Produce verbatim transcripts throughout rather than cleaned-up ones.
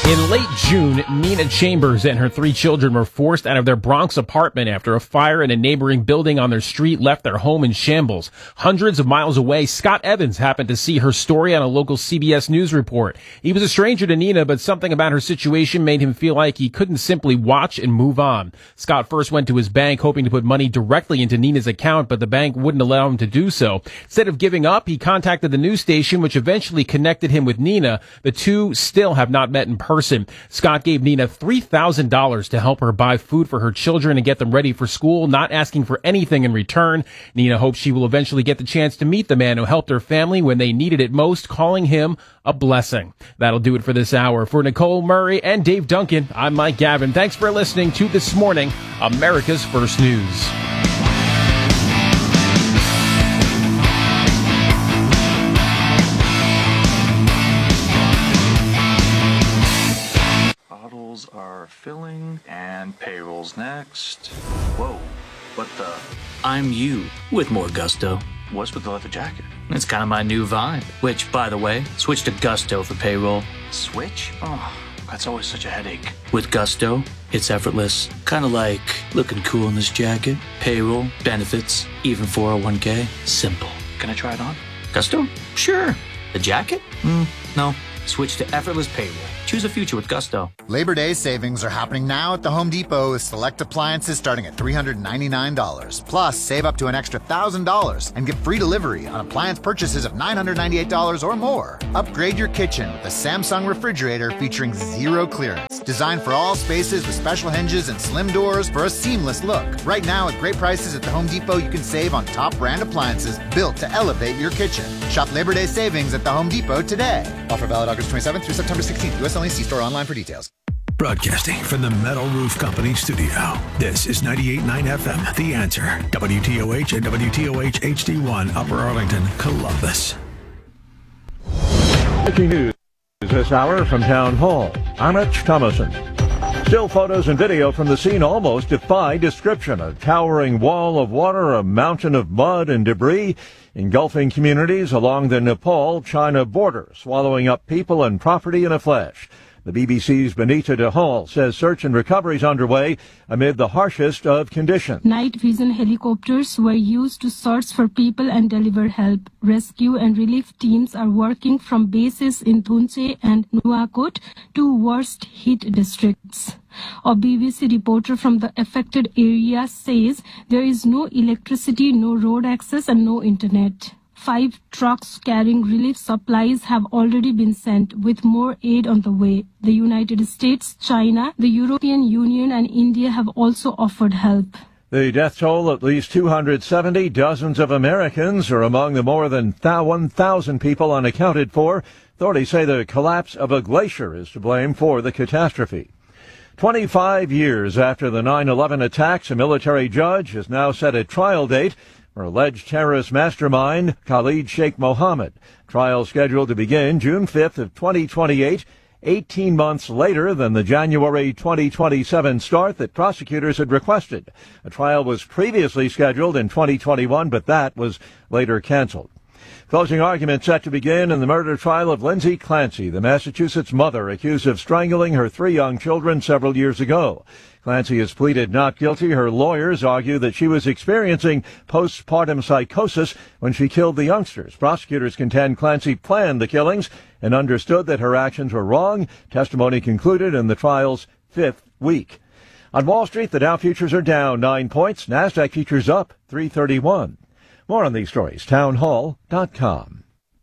In late June, Nina Chambers and her three children were forced out of their Bronx apartment after a fire in a neighboring building on their street left their home in shambles. Hundreds of miles away, Scott Evans happened to see her story on a local C B S News report. He was a stranger to Nina, but something about her situation made him feel like he couldn't simply watch and move on. Scott first went to his bank hoping to put money directly into Nina's account, but the bank wouldn't allow him to do so. Instead of giving up, he contacted the news station, which eventually connected him with Nina. The two still have not met in person. Scott gave Nina three thousand dollars to help her buy food for her children and get them ready for school, not asking for anything in return. Nina hopes she will eventually get the chance to meet the man who helped her family when they needed it most, calling him a blessing. That'll do it for this hour. For Nicole Murray and Dave Duncan, I'm Mike Gavin. Thanks for listening to This Morning, America's First News. Are filling and payrolls next. Whoa, what the? I'm you with more gusto. What's with the leather jacket? It's kind of my new vibe. Which, by the way, switch to Gusto for payroll. Switch? Oh, that's always such a headache. With Gusto, it's effortless. Kind of like looking cool in this jacket. Payroll, benefits, even four oh one k. Simple. Can I try it on? Gusto? Sure. The jacket? Mm, no. Switch to effortless payroll. Choose a future with Gusto. Labor Day savings are happening now at the Home Depot with select appliances starting at three hundred ninety-nine dollars. Plus, save up to an extra one thousand dollars and get free delivery on appliance purchases of nine hundred ninety-eight dollars or more. Upgrade your kitchen with a Samsung refrigerator featuring zero clearance. Designed for all spaces with special hinges and slim doors for a seamless look. Right now, at great prices at the Home Depot, you can save on top brand appliances built to elevate your kitchen. Shop Labor Day savings at the Home Depot today. Offer valid August twenty-seventh through September sixteenth. U S only. See store online for details. Broadcasting from the Metal Roof Company studio. This is ninety-eight point nine F M, The Answer. W T O H and W T O H H D one, Upper Arlington, Columbus. Breaking news this hour from Town Hall. I'm Rich Thomason. Still photos and video from the scene almost defy description. A towering wall of water, a mountain of mud and debris, engulfing communities along the Nepal-China border, swallowing up people and property in a flash. The B B C's Benita DeHall says search and recovery is underway amid the harshest of conditions. Night vision helicopters were used to search for people and deliver help. Rescue and relief teams are working from bases in Thunche and Nuwakot, two worst hit districts. A B B C reporter from the affected area says there is no electricity, no road access and no internet. Five trucks carrying relief supplies have already been sent, with more aid on the way. The United States, China, the European Union and India have also offered help. The death toll, at least two hundred seventy. Dozens of Americans are among the more than one thousand people unaccounted for. Authorities say the collapse of a glacier is to blame for the catastrophe. twenty-five years after the nine eleven attacks, a military judge has now set a trial date for alleged terrorist mastermind Khalid Sheikh Mohammed. Trial scheduled to begin June fifth of twenty twenty-eight, eighteen months later than the January twenty twenty-seven start that prosecutors had requested. A trial was previously scheduled in twenty twenty-one, but that was later canceled. Closing argument set to begin in the murder trial of Lindsay Clancy, the Massachusetts mother accused of strangling her three young children several years ago. Clancy has pleaded not guilty. Her lawyers argue that she was experiencing postpartum psychosis when she killed the youngsters. Prosecutors contend Clancy planned the killings and understood that her actions were wrong. Testimony concluded in the trial's fifth week. On Wall Street, the Dow futures are down nine points. NASDAQ futures up three thirty-one. More on these stories, town hall dot com.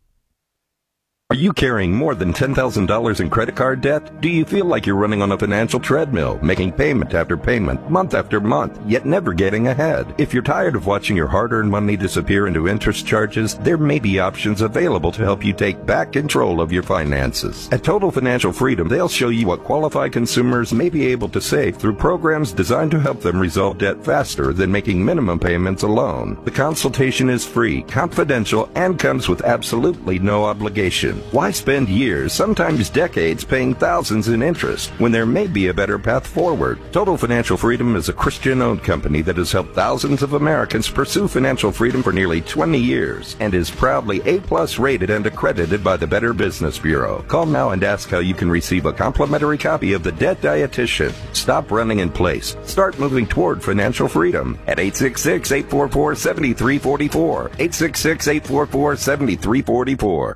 Are you carrying more than ten thousand dollars in credit card debt? Do you feel like you're running on a financial treadmill, making payment after payment, month after month, yet never getting ahead? If you're tired of watching your hard-earned money disappear into interest charges, there may be options available to help you take back control of your finances. At Total Financial Freedom, they'll show you what qualified consumers may be able to save through programs designed to help them resolve debt faster than making minimum payments alone. The consultation is free, confidential, and comes with absolutely no obligation. Why spend years, sometimes decades, paying thousands in interest when there may be a better path forward? Total Financial Freedom is a Christian-owned company that has helped thousands of Americans pursue financial freedom for nearly twenty years and is proudly A-plus rated and accredited by the Better Business Bureau. Call now and ask how you can receive a complimentary copy of The Debt Dietitian. Stop running in place. Start moving toward financial freedom at eight six six, eight four four, seven three four four. eight six six, eight four four, seven three four four.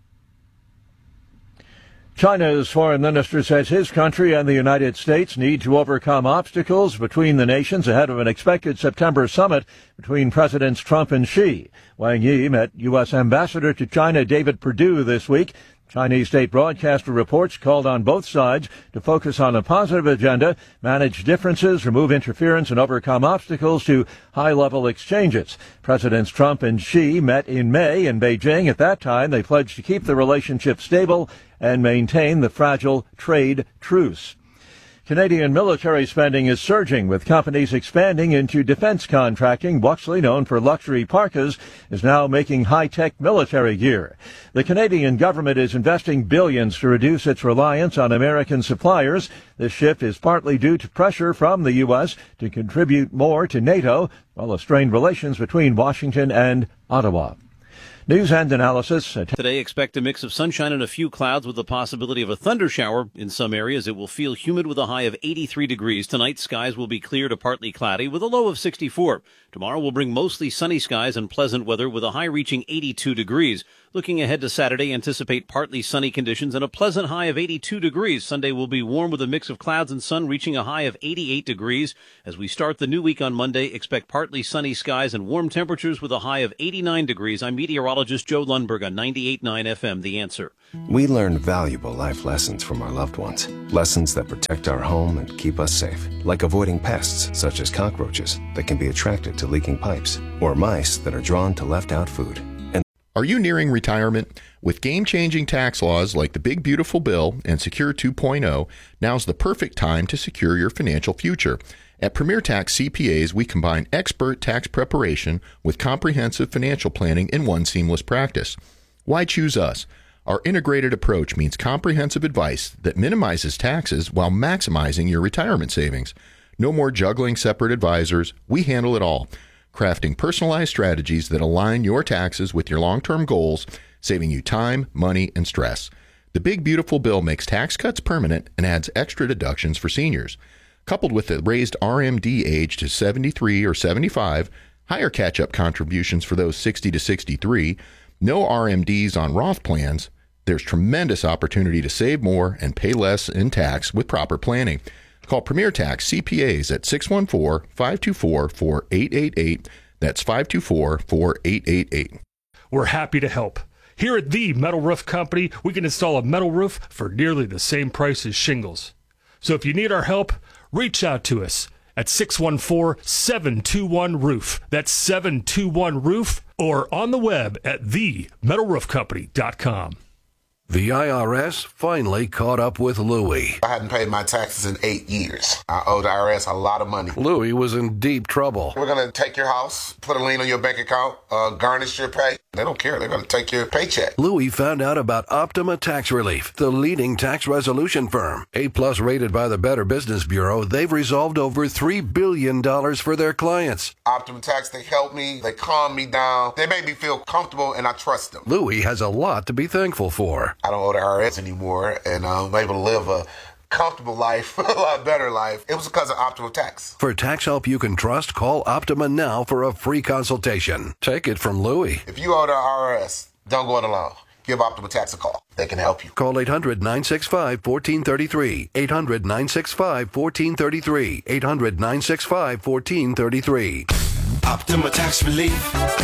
China's foreign minister says his country and the United States need to overcome obstacles between the nations ahead of an expected September summit between Presidents Trump and Xi. Wang Yi met U S. Ambassador to China David Perdue this week. Chinese state broadcaster reports called on both sides to focus on a positive agenda, manage differences, remove interference, and overcome obstacles to high-level exchanges. Presidents Trump and Xi met in May in Beijing. At that time, they pledged to keep the relationship stable and maintain the fragile trade truce. Canadian military spending is surging, with companies expanding into defense contracting. Buxley, known for luxury parkas, is now making high-tech military gear. The Canadian government is investing billions to reduce its reliance on American suppliers. This shift is partly due to pressure from the U S to contribute more to NATO, while strained relations between Washington and Ottawa. News and analysis. Today, expect a mix of sunshine and a few clouds with the possibility of a thunder shower. In some areas, it will feel humid with a high of eighty-three degrees. Tonight, skies will be clear to partly cloudy with a low of sixty-four. Tomorrow will bring mostly sunny skies and pleasant weather with a high reaching eighty-two degrees. Looking ahead to Saturday, anticipate partly sunny conditions and a pleasant high of eighty-two degrees. Sunday will be warm with a mix of clouds and sun, reaching a high of eighty-eight degrees. As we start the new week on Monday, expect partly sunny skies and warm temperatures with a high of eighty-nine degrees. I'm meteorologist Joe Lundberg on ninety-eight point nine F M, The Answer. We learn valuable life lessons from our loved ones. Lessons that protect our home and keep us safe. Like avoiding pests, such as cockroaches, that can be attracted to leaking pipes, or mice that are drawn to left-out food. Are you nearing retirement? With game-changing tax laws like the Big Beautiful Bill and Secure two point oh, now's the perfect time to secure your financial future. At Premier Tax C P As, we combine expert tax preparation with comprehensive financial planning in one seamless practice. Why choose us? Our integrated approach means comprehensive advice that minimizes taxes while maximizing your retirement savings. No more juggling separate advisors. We handle it all, crafting personalized strategies that align your taxes with your long-term goals, saving you time, money, and stress. The Big Beautiful Bill makes tax cuts permanent and adds extra deductions for seniors. Coupled with the raised R M D age to seventy-three or seventy-five, higher catch-up contributions for those sixty to sixty-three, no R M Ds on Roth plans, there's tremendous opportunity to save more and pay less in tax with proper planning. Call Premier Tax C P As at six one four, five two four, four eight eight eight. That's five two four, four eight eight eight. We're happy to help. Here at the Metal Roof Company, we can install a metal roof for nearly the same price as shingles. So if you need our help, reach out to us at six one four, seven two one, roof. That's seven two one, roof, or on the web at the metal roof company dot com. The I R S finally caught up with Louie. I hadn't paid my taxes in eight years. I owe the I R S a lot of money. Louie was in deep trouble. We're going to take your house, put a lien on your bank account, uh, garnish your pay. They don't care. They're going to take your paycheck. Louie found out about Optima Tax Relief, the leading tax resolution firm. A-plus rated by the Better Business Bureau, they've resolved over three billion dollars for their clients. Optima Tax, they help me. They calm me down. They make me feel comfortable, and I trust them. Louie has a lot to be thankful for. I don't owe the I R S anymore, and I'm able to live a comfortable life, a lot better life. It was because of Optima Tax. For tax help you can trust, call Optima now for a free consultation. Take it from Louie. If you owe the I R S, don't go it alone. Give Optima Tax a call. They can help you. Call eight hundred, nine six five, one four three three. eight hundred, nine six five, one four three three. eight hundred, nine six five, one four three three. Optima Tax Relief.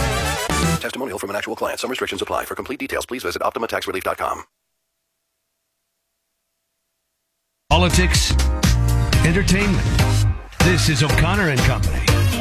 Testimonial from an actual client. Some restrictions apply. For complete details, please visit optima tax relief dot com. Politics, entertainment. This is O'Connor and Company.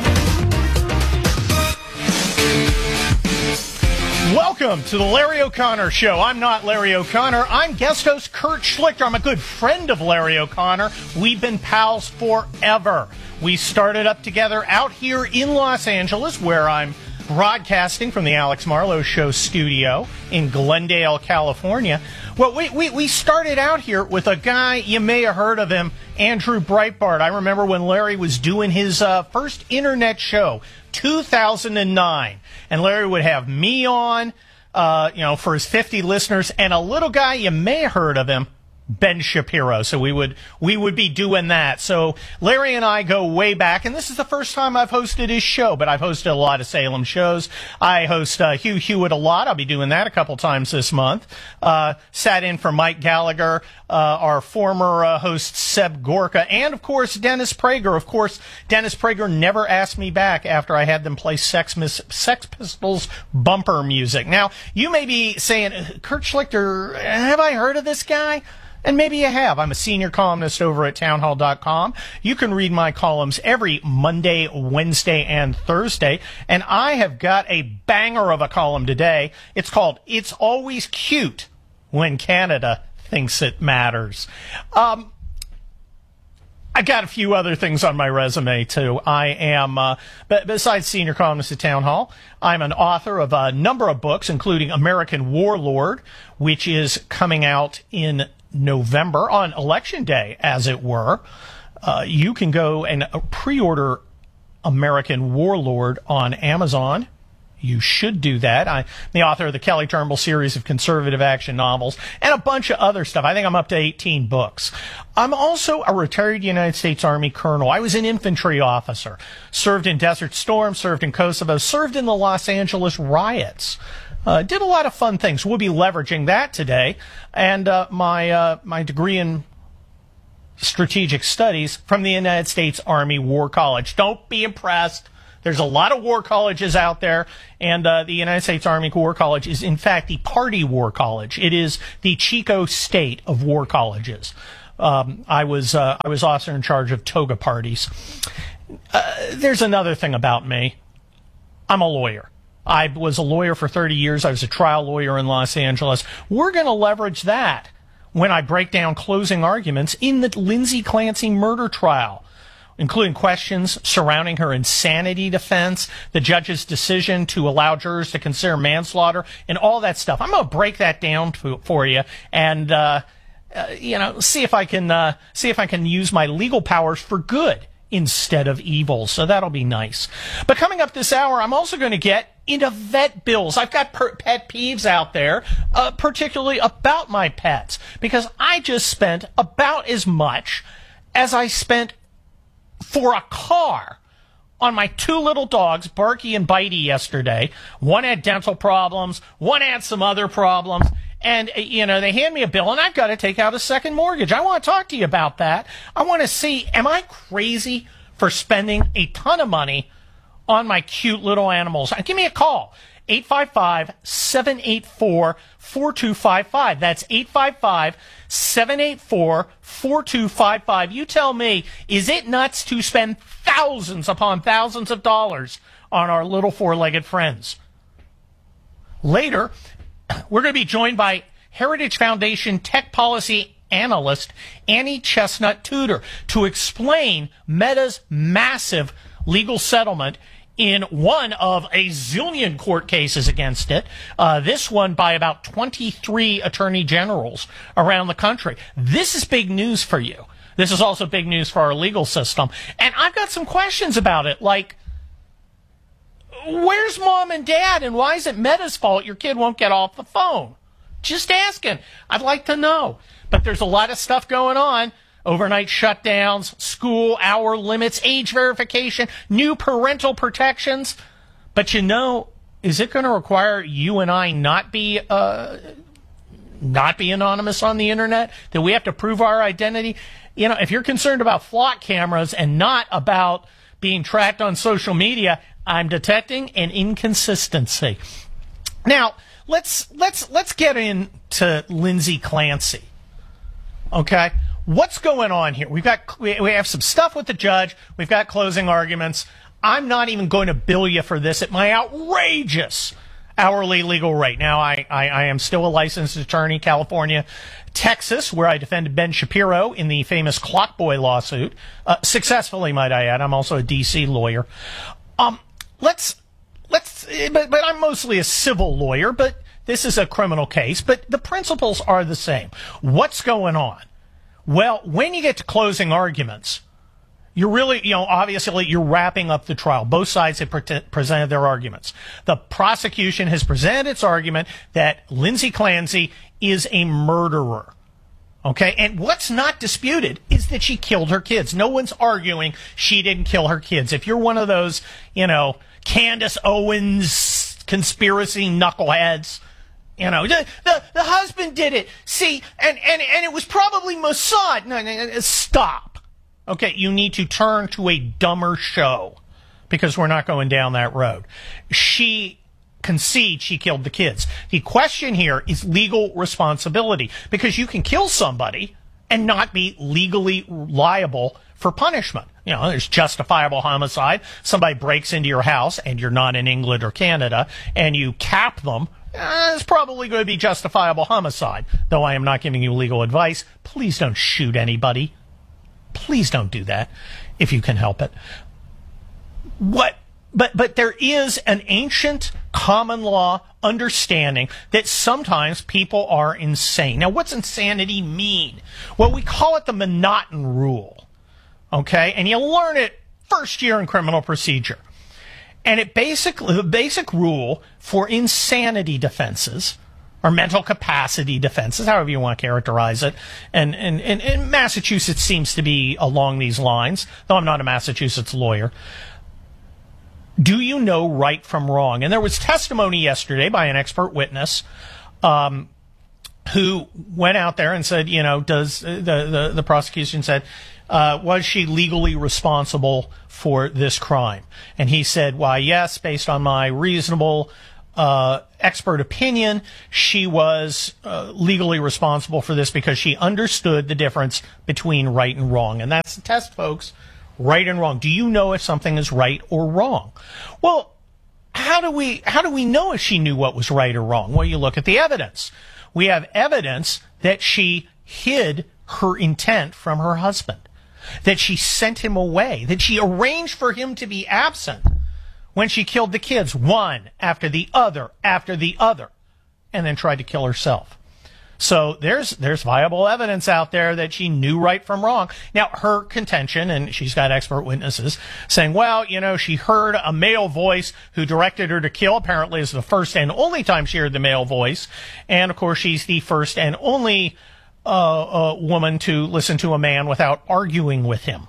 Welcome to the Larry O'Connor Show. I'm not Larry O'Connor. I'm guest host Kurt Schlichter. I'm a good friend of Larry O'Connor. We've been pals forever. We started up together out here in Los Angeles, where I'm broadcasting from the Alex Marlowe Show studio in Glendale, California. Well, we, we, we started out here with a guy, you may have heard of him, Andrew Breitbart. I remember when Larry was doing his uh, first internet show, two thousand nine. And Larry would have me on, uh, you know, for his fifty listeners, and a little guy, you may have heard of him, Ben Shapiro. So we would we would be doing that. So Larry and I go way back, and this is the first time I've hosted his show, but I've hosted a lot of Salem shows. I host uh, Hugh Hewitt a lot. I'll be doing that a couple times this month. Uh, sat in for Mike Gallagher, uh, our former uh, host Seb Gorka, and of course Dennis Prager. Of course, Dennis Prager never asked me back after I had them play Sex, Mis- Sex Pistols bumper music. Now, you may be saying, Kurt Schlichter, have I heard of this guy? And maybe you have. I'm a senior columnist over at townhall dot com. You can read my columns every Monday, Wednesday, and Thursday. And I have got a banger of a column today. It's called It's Always Cute When Canada Thinks It Matters. Um, I got a few other things on my resume, too. I am, uh, but besides senior columnist at Town Hall, I'm an author of a number of books, including American Warlord, which is coming out in November, on Election Day, as it were. Uh, you can go and pre-order American Warlord on Amazon. You should do that. I'm the author of the Kelly Turnbull series of conservative action novels and a bunch of other stuff. I think I'm up to eighteen books. I'm also a retired United States Army colonel. I was an infantry officer, served in Desert Storm, served in Kosovo, served in the Los Angeles riots. Uh, did a lot of fun things. We'll be leveraging that today. And uh, my uh, my degree in strategic studies from the United States Army War College. Don't be impressed. There's a lot of war colleges out there, and uh, the United States Army War College is, in fact, the party war college. It is the Chico State of war colleges. Um, I was uh, I was officer in charge of toga parties. Uh, there's another thing about me. I'm a lawyer. I was a lawyer for thirty years. I was a trial lawyer in Los Angeles. We're going to leverage that when I break down closing arguments in the Lindsay Clancy murder trial, including questions surrounding her insanity defense, the judge's decision to allow jurors to consider manslaughter, and all that stuff. I'm going to break that down to, for you and, uh, uh, you know, see if I can, uh, see if I can use my legal powers for good instead of evil. So that'll be nice. But coming up this hour, I'm also going to get into vet bills. I've got per- pet peeves out there, uh, particularly about my pets, because I just spent about as much as I spent for a car on my two little dogs, Barky and Bitey, yesterday. One had dental problems, one had some other problems, and, you know, they hand me a bill, and I've got to take out a second mortgage. I want to talk to you about that. I want to see, am I crazy for spending a ton of money on my cute little animals? Give me a call. eight five five, seven eight four, four two five five. That's eight five five, seven eight four, four two five five. You tell me, is it nuts to spend thousands upon thousands of dollars on our little four-legged friends? Later, we're going to be joined by Heritage Foundation tech policy analyst Annie Chestnut Tudor to explain Meta's massive legal settlement in one of a zillion court cases against it, uh, this one by about twenty-three attorney generals around the country. This is big news for you. This is also big news for our legal system. And I've got some questions about it, like, where's mom and dad, and why is it Meta's fault your kid won't get off the phone? Just asking. I'd like to know. But there's a lot of stuff going on. Overnight shutdowns, school hour limits, age verification, new parental protections. But you know, is it going to require you and I not be uh, not be anonymous on the internet? That we have to prove our identity? You know, if you're concerned about flock cameras and not about being tracked on social media, I'm detecting an inconsistency. Now, let's let's let's get into Lindsay Clancy. Okay? What's going on here? We've got we have some stuff with the judge. We've got closing arguments. I'm not even going to bill you for this at my outrageous hourly legal rate. Now, I, I, I am still a licensed attorney, California, Texas, where I defended Ben Shapiro in the famous Clockboy lawsuit. Uh, successfully, might I add. I'm also a D C lawyer. Um, let's let's it's, but, but I'm mostly a civil lawyer, but this is a criminal case, but the principles are the same. What's going on? Well, when you get to closing arguments, you're really, you know, obviously you're wrapping up the trial. Both sides have pre- presented their arguments. The prosecution has presented its argument that Lindsay Clancy is a murderer. Okay, and what's not disputed is that she killed her kids. No one's arguing she didn't kill her kids. If you're one of those, you know, Candace Owens conspiracy knuckleheads, you know, the, the, the husband did it. See, and, and, and it was probably Mossad. No, no, no, stop. Okay, you need to turn to a dumber show because we're not going down that road. She concedes she killed the kids. The question here is legal responsibility, because you can kill somebody and not be legally liable for punishment. You know, there's justifiable homicide. Somebody breaks into your house and you're not in England or Canada and you cap them. Uh, it's probably going to be justifiable homicide. Though I am not giving you legal advice. Please don't shoot anybody. Please don't do that if you can help it. What? But but there is an ancient common law understanding that sometimes people are insane. Now, what's insanity mean? Well, we call it the M'Naughton rule. Okay? And you learn it first year in criminal procedure. And it basically, the basic rule for insanity defenses, or mental capacity defenses, however you want to characterize it, and, and, and, and Massachusetts seems to be along these lines, though I'm not a Massachusetts lawyer. Do you know right from wrong? And there was testimony yesterday by an expert witness um, who went out there and said, you know, does the, the, the prosecution said, uh, was she legally responsible for this crime? And he said, why, yes, based on my reasonable uh, expert opinion, she was uh, legally responsible for this because she understood the difference between right and wrong. And that's the test, folks. Right and wrong. Do you know if something is right or wrong? Well, how do we how do we know if she knew what was right or wrong? Well, you look at the evidence. We have evidence that she hid her intent from her husband, that she sent him away, that she arranged for him to be absent when she killed the kids, one after the other after the other, and then tried to kill herself. So there's there's viable evidence out there that she knew right from wrong. Now, her contention, and she's got expert witnesses saying, well, you know, she heard a male voice who directed her to kill. Apparently, it's the first and only time she heard the male voice. And, of course, she's the first and only uh, uh, woman to listen to a man without arguing with him.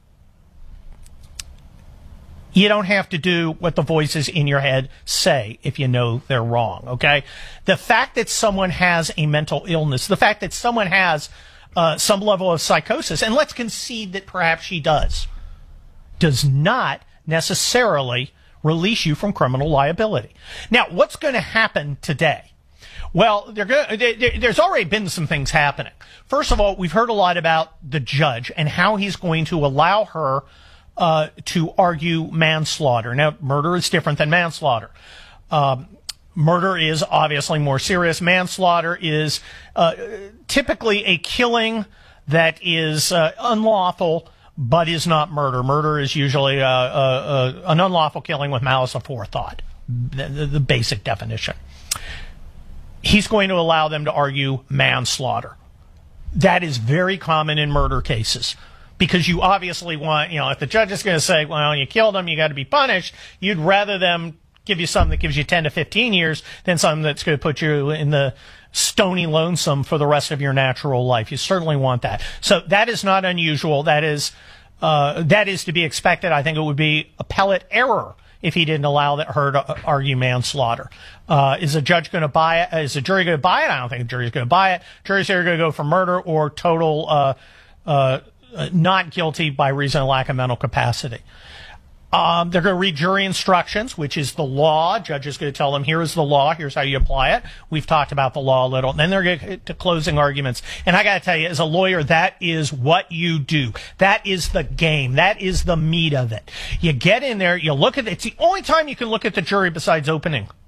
You don't have to do what the voices in your head say if you know they're wrong, okay? The fact that someone has a mental illness, the fact that someone has uh, some level of psychosis, and let's concede that perhaps she does, does not necessarily release you from criminal liability. Now, what's going to happen today? Well, they're go- they, they, there's already been some things happening. First of all, we've heard a lot about the judge and how he's going to allow her Uh, to argue manslaughter. Now, murder is different than manslaughter. Um, murder is obviously more serious. Manslaughter is uh, typically a killing that is uh, unlawful but is not murder. Murder is usually uh, uh, uh, an unlawful killing with malice aforethought, the, the, the basic definition. He's going to allow them to argue manslaughter. That is very common in murder cases. Because you obviously want, you know, if the judge is going to say, well, you killed him, you got to be punished, you'd rather them give you something that gives you ten to fifteen years than something that's going to put you in the stony lonesome for the rest of your natural life. You certainly want that. So that is not unusual. That is, uh, that is to be expected. I think it would be appellate error if he didn't allow that her to argue manslaughter. Uh, is a judge going to buy it? Is a jury going to buy it? I don't think the jury's going to buy it. Jury's either going to go for murder or total, uh, uh, Uh, not guilty by reason of lack of mental capacity. Um, they're going to read jury instructions, which is the law. Judge is going to tell them, here is the law, here's how you apply it. We've talked about the law a little. And then they're going to get to closing arguments. And I got to tell you, as a lawyer, that is what you do. That is the game. That is the meat of it. You get in there, you look at it. It's the only time you can look at the jury besides opening.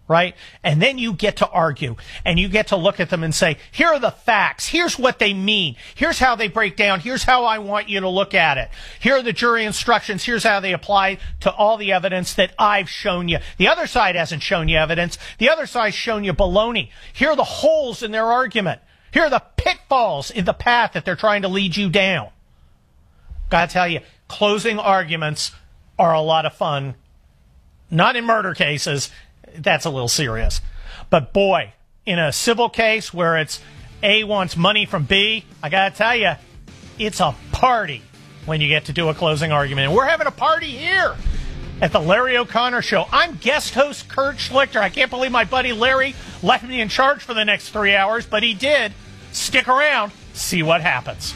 right? And then you get to argue, and you get to look at them and say, here are the facts. Here's what they mean. Here's how they break down. Here's how I want you to look at it. Here are the jury instructions. Here's how they apply to all the evidence that I've shown you. The other side hasn't shown you evidence. The other side's shown you baloney. Here are the holes in their argument. Here are the pitfalls in the path that they're trying to lead you down. Gotta tell you, closing arguments are a lot of fun. Not in murder cases. That's a little serious. But boy, in a civil case where it's A wants money from B, I gotta tell you, it's a party when you get to do a closing argument. And we're having a party here at the Larry O'Connor Show. I'm guest host Kurt Schlichter. I can't believe my buddy Larry left me in charge for the next three hours, but he did. Stick around, see what happens.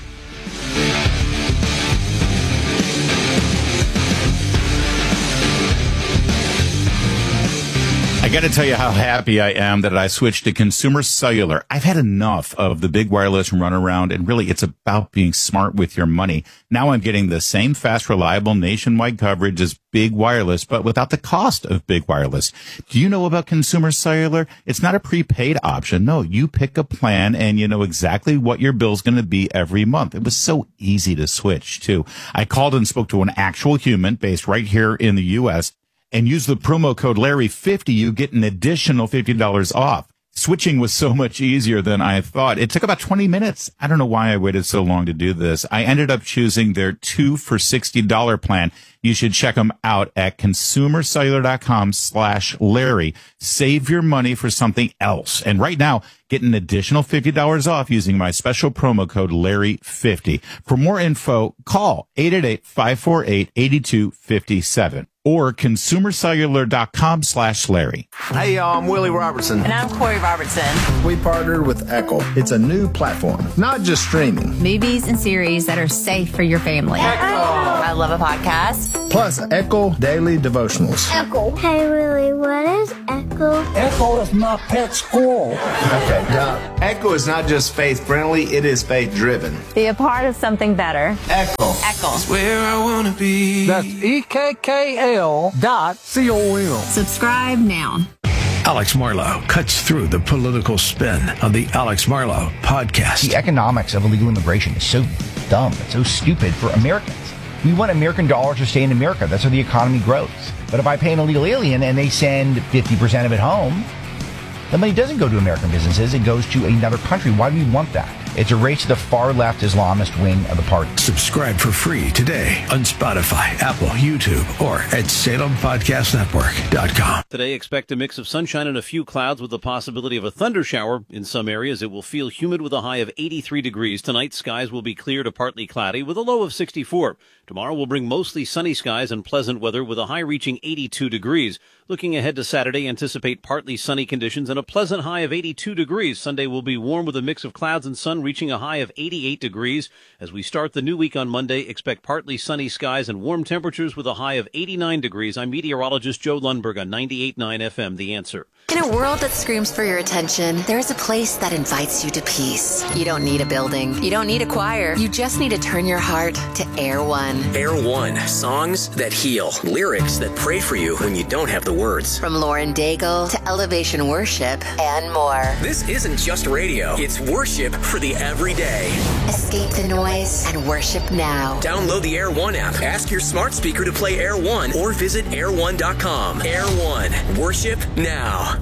I got to tell you how happy I am that I switched to Consumer Cellular. I've had enough of the big wireless runaround, and really it's about being smart with your money. Now I'm getting the same fast, reliable nationwide coverage as big wireless, but without the cost of big wireless. Do you know about Consumer Cellular? It's not a prepaid option. No, you pick a plan and you know exactly what your bill's going to be every month. It was so easy to switch too. I called and spoke to an actual human based right here in the U S and use the promo code Larry fifty, you get an additional fifty dollars off. Switching was so much easier than I thought. It took about twenty minutes. I don't know why I waited so long to do this. I ended up choosing their two for sixty dollars plan. You should check them out at consumercellular.com slash Larry. Save your money for something else. And right now, get an additional fifty dollars off using my special promo code Larry fifty. For more info, call eight eight eight, five four eight, eight two five seven or consumercellular.com slash Larry. Hey, y'all, I'm Willie Robertson. And I'm Corey Robertson. We partnered with Echo. It's a new platform, not just streaming. Movies and series that are safe for your family. Echo. I love a podcast. Plus, Echo Daily Devotionals. Echo. Hey, Willie, what is Echo? Echo is my pet squirrel. Okay, Doc. Echo is not just faith-friendly, it is faith-driven. Be a part of something better. Echo. Echo. It's where I want to be. That's E K K L dot C O M. Subscribe now. Alex Marlow cuts through the political spin of the Alex Marlow podcast. The economics of illegal immigration is so dumb. It's so stupid for Americans. We want American dollars to stay in America. That's how the economy grows. But if I pay an illegal alien and they send fifty percent of it home, the money doesn't go to American businesses. It goes to another country. Why do we want that? It's a race to the far-left Islamist wing of the party. Subscribe for free today on Spotify, Apple, YouTube, or at Salem Podcast Network dot com. Today, expect a mix of sunshine and a few clouds with the possibility of a thunder shower. In some areas, it will feel humid with a high of eighty-three degrees. Tonight, skies will be clear to partly cloudy with a low of sixty-four. Tomorrow will bring mostly sunny skies and pleasant weather with a high reaching eighty-two degrees. Looking ahead to Saturday, anticipate partly sunny conditions and a pleasant high of eighty-two degrees. Sunday will be warm with a mix of clouds and sun, reaching a high of eighty-eight degrees. As we start the new week on Monday, expect partly sunny skies and warm temperatures with a high of eighty-nine degrees. I'm meteorologist Joe Lundberg on ninety-eight point nine F M, The Answer. In a world that screams for your attention, there is a place that invites you to peace. You don't need a building. You don't need a choir. You just need to turn your heart to Air One. Air One, songs that heal, lyrics that pray for you when you don't have the words. From Lauren Daigle to Elevation Worship and more. This isn't just radio. It's worship for the everyday. Escape the noise and worship now. Download the Air One app. Ask your smart speaker to play Air One or visit air one dot com. Air One, worship now.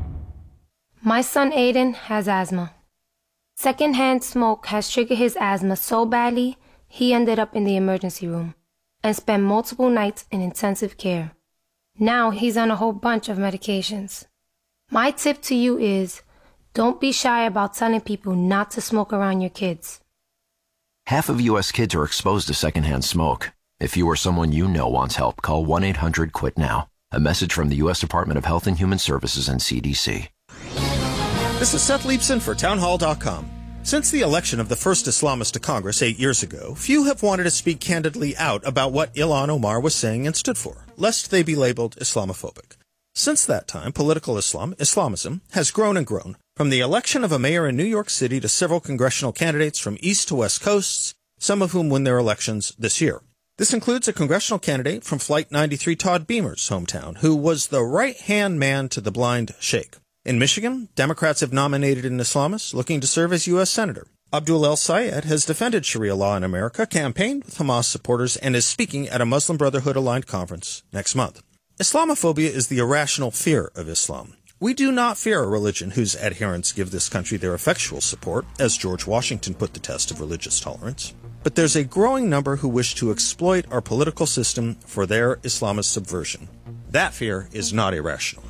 My son Aiden has asthma. Secondhand smoke has triggered his asthma so badly, he ended up in the emergency room and spent multiple nights in intensive care. Now he's on a whole bunch of medications. My tip to you is, don't be shy about telling people not to smoke around your kids. Half of U S kids are exposed to secondhand smoke. If you or someone you know wants help, call one eight hundred quit now. A message from the U S Department of Health and Human Services and C D C. This is Seth Leibson for townhall dot com. Since the election of the first Islamist to Congress eight years ago, few have wanted to speak candidly out about what Ilhan Omar was saying and stood for, lest they be labeled Islamophobic. Since that time, political Islam, Islamism, has grown and grown, from the election of a mayor in New York City to several congressional candidates from east to west coasts, some of whom win their elections this year. This includes a congressional candidate from Flight ninety-three, Todd Beamer's hometown, who was the right-hand man to the blind sheikh. In Michigan, Democrats have nominated an Islamist looking to serve as U S Senator. Abdul El Sayed has defended Sharia law in America, campaigned with Hamas supporters, and is speaking at a Muslim Brotherhood-aligned conference next month. Islamophobia is the irrational fear of Islam. We do not fear a religion whose adherents give this country their effectual support, as George Washington put the test of religious tolerance. But there's a growing number who wish to exploit our political system for their Islamist subversion. That fear is not irrational.